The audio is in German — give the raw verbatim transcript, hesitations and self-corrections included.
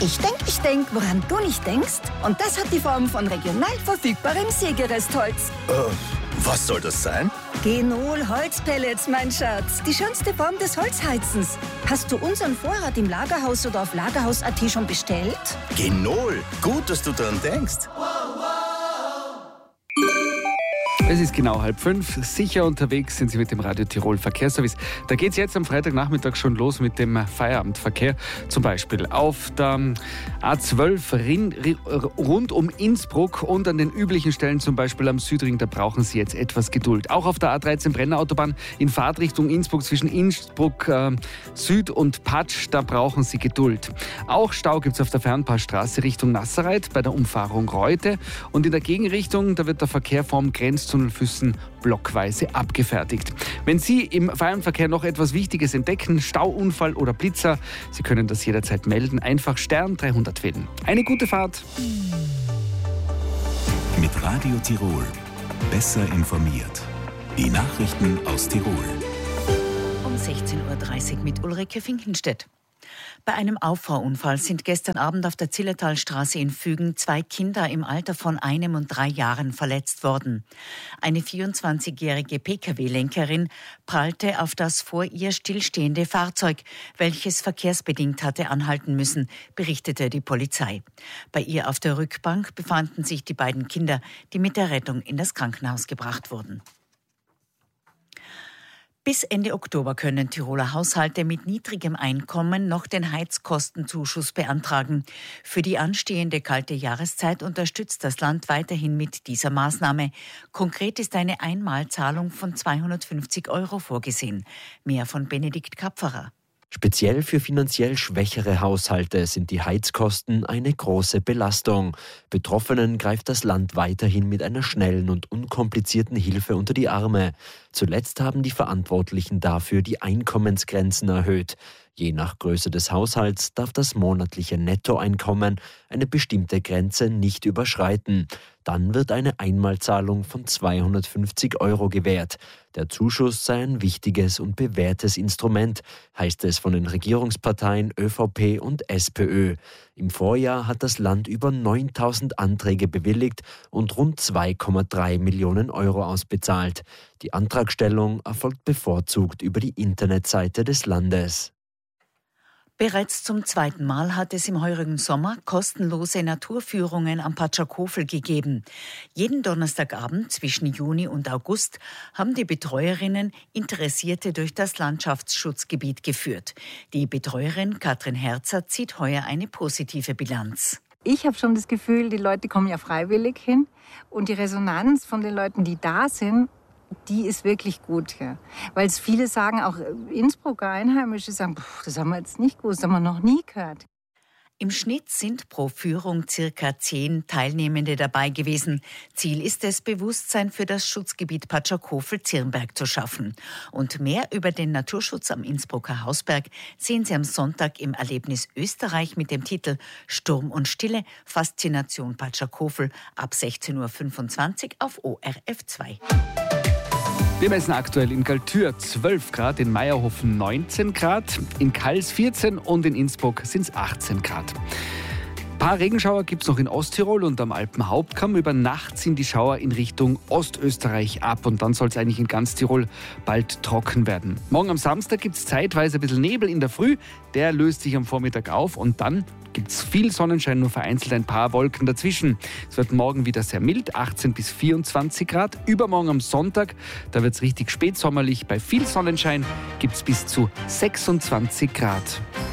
Ich denk, ich denk, woran du nicht denkst. Und das hat die Form von regional verfügbarem Sägerestholz. Äh, was soll das sein? Genol Holzpellets, mein Schatz. Die schönste Form des Holzheizens. Hast du unseren Vorrat im Lagerhaus oder auf lagerhaus punkt at schon bestellt? Genol, gut, dass du daran denkst. Es ist genau halb fünf. Sicher unterwegs sind Sie mit dem Radio Tirol Verkehrsservice. Da geht es jetzt am Freitagnachmittag schon los mit dem Feierabendverkehr. Zum Beispiel auf der A zwölf rund um Innsbruck und an den üblichen Stellen, zum Beispiel am Südring, da brauchen Sie jetzt etwas Geduld. Auch auf der A dreizehn Brennerautobahn in Fahrtrichtung Innsbruck zwischen Innsbruck äh, Süd und Patsch, da brauchen Sie Geduld. Auch Stau gibt es auf der Fernpassstraße Richtung Nasserreit bei der Umfahrung Reute. Und in der Gegenrichtung, da wird der Verkehr vom Grenzzug Füssen blockweise abgefertigt. Wenn Sie im Feierabendverkehr noch etwas Wichtiges entdecken, Stauunfall oder Blitzer, Sie können das jederzeit melden. Einfach Stern dreihundert wählen. Eine gute Fahrt. Mit Radio Tirol. Besser informiert. Die Nachrichten aus Tirol. Um sechzehn Uhr dreißig mit Ulrike Finkenstedt. Bei einem Auffahrunfall sind gestern Abend auf der Zillertalstraße in Fügen zwei Kinder im Alter von einem und drei Jahren verletzt worden. Eine vierundzwanzigjährige P K W-Lenkerin prallte auf das vor ihr stillstehende Fahrzeug, welches verkehrsbedingt hatte anhalten müssen, berichtete die Polizei. Bei ihr auf der Rückbank befanden sich die beiden Kinder, die mit der Rettung in das Krankenhaus gebracht wurden. Bis Ende Oktober können Tiroler Haushalte mit niedrigem Einkommen noch den Heizkostenzuschuss beantragen. Für die anstehende kalte Jahreszeit unterstützt das Land weiterhin mit dieser Maßnahme. Konkret ist eine Einmalzahlung von zweihundertfünfzig Euro vorgesehen. Mehr von Benedikt Kapferer. Speziell für finanziell schwächere Haushalte sind die Heizkosten eine große Belastung. Betroffenen greift das Land weiterhin mit einer schnellen und unkomplizierten Hilfe unter die Arme. Zuletzt haben die Verantwortlichen dafür die Einkommensgrenzen erhöht. Je nach Größe des Haushalts darf das monatliche Nettoeinkommen eine bestimmte Grenze nicht überschreiten. Dann wird eine Einmalzahlung von zweihundertfünfzig Euro gewährt. Der Zuschuss sei ein wichtiges und bewährtes Instrument, heißt es von den Regierungsparteien ÖVP und SPÖ. Im Vorjahr hat das Land über neuntausend Anträge bewilligt und rund zwei Komma drei Millionen Euro ausbezahlt. Die Antragstellung erfolgt bevorzugt über die Internetseite des Landes. Bereits zum zweiten Mal hat es im heurigen Sommer kostenlose Naturführungen am Patschakofel gegeben. Jeden Donnerstagabend zwischen Juni und August haben die Betreuerinnen Interessierte durch das Landschaftsschutzgebiet geführt. Die Betreuerin Katrin Herzer zieht heuer eine positive Bilanz. Ich habe schon das Gefühl, die Leute kommen ja freiwillig hin und die Resonanz von den Leuten, die da sind, die ist wirklich gut. Ja. Weil es viele sagen, auch Innsbrucker Einheimische sagen, das haben wir jetzt nicht gewusst, das haben wir noch nie gehört. Im Schnitt sind pro Führung circa zehn Teilnehmende dabei gewesen. Ziel ist es, Bewusstsein für das Schutzgebiet Patschakofel-Zirnberg zu schaffen. Und mehr über den Naturschutz am Innsbrucker Hausberg sehen Sie am Sonntag im Erlebnis Österreich mit dem Titel Sturm und Stille, Faszination Patschakofel ab sechzehn Uhr fünfundzwanzig auf O R F zwei. Wir messen aktuell in Galtür zwölf Grad, in Meierhofen neunzehn Grad, in Kals vierzehn und in Innsbruck sind es achtzehn Grad. Ein paar Regenschauer gibt es noch in Osttirol und am Alpenhauptkamm. Über Nacht ziehen die Schauer in Richtung Ostösterreich ab und dann soll es eigentlich in ganz Tirol bald trocken werden. Morgen am Samstag gibt es zeitweise ein bisschen Nebel in der Früh. Der löst sich am Vormittag auf und dann gibt es viel Sonnenschein, nur vereinzelt ein paar Wolken dazwischen. Es wird morgen wieder sehr mild, achtzehn bis vierundzwanzig Grad. Übermorgen am Sonntag, da wird es richtig spätsommerlich. Bei viel Sonnenschein gibt es bis zu sechsundzwanzig Grad.